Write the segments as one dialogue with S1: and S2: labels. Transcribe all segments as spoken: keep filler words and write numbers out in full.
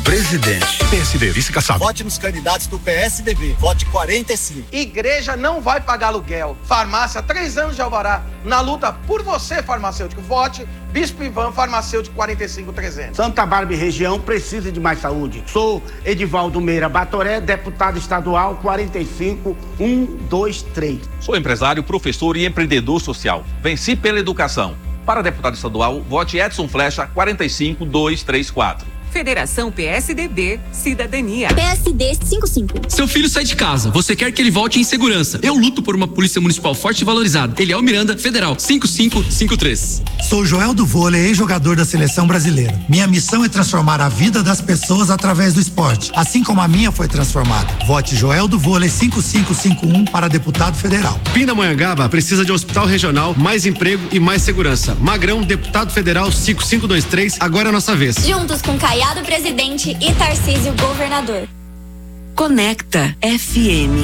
S1: presidente.
S2: P S D, vice caçado.
S3: Vote nos candidatos do P S D B. Vote quarenta e cinco.
S4: Igreja não vai pagar aluguel. Farmácia, três anos de alvará. Na luta por você, farmacêutico. Vote Bispo Ivan, farmacêutico quarenta e cinco trezentos.
S5: Santa Bárbara e região precisa de mais saúde. Sou Edivaldo Meira Batoré, deputado estadual quarenta e cinco um dois três.
S6: Sou empresário, professor e empreendedor social. Venci pela educação. Para deputado estadual, vote Edson Flecha quarenta e cinco dois três quatro.
S7: Federação P S D B, Cidadania.
S8: P S D cinquenta e cinco.
S9: Seu filho sai de casa, você quer que ele volte em segurança. Eu luto por uma polícia municipal forte e valorizada. Eliel Miranda, Federal, cinco cinco cinco três.
S10: Sou Joel do Vôlei, ex-jogador da seleção brasileira. Minha missão é transformar a vida das pessoas através do esporte, assim como a minha foi transformada. Vote Joel do Vôlei cinco cinco cinco um para deputado federal.
S11: Pindamonhangaba precisa de um hospital regional, mais emprego e mais segurança. Magrão, deputado federal cinco cinco dois três, agora é a nossa vez.
S8: Juntos com Caiado presidente e Tarcísio governador.
S7: Conecta F M.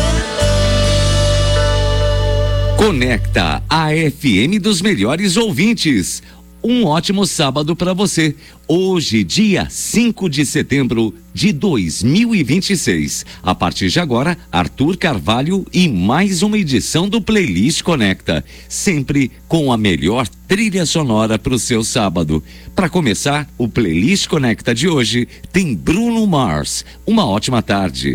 S12: Conecta, a F M dos melhores ouvintes. Um ótimo sábado para você. Hoje, dia cinco de setembro de dois mil e vinte e seis. A partir de agora, Arthur Carvalho e mais uma edição do Playlist Conecta. Sempre com a melhor trilha sonora para o seu sábado. Para começar, o Playlist Conecta de hoje tem Bruno Mars. Uma ótima tarde.